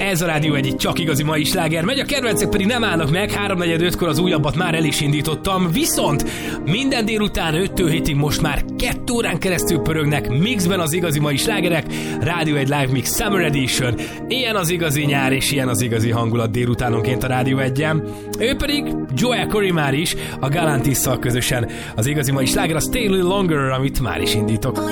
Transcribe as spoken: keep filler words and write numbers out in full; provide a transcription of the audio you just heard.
Ez a Rádió egy csak igazi mai sláger. Megy, a kedvencek pedig nem állnak meg. háromnegyed ötkor az újabbat már el is indítottam. Viszont minden délután öttől hétig most már kettő órán keresztül pörögnek mixben az igazi mai slágerek. Rádió egy Live Mix Summer Edition. Ilyen az igazi nyár, és ilyen az igazi hangulat délutánonként a Rádió egyen. Ő pedig Joel Corey már is, a Galantisszal közösen az igazi mai sláger, a Stay a Little Longer, amit már is indítok.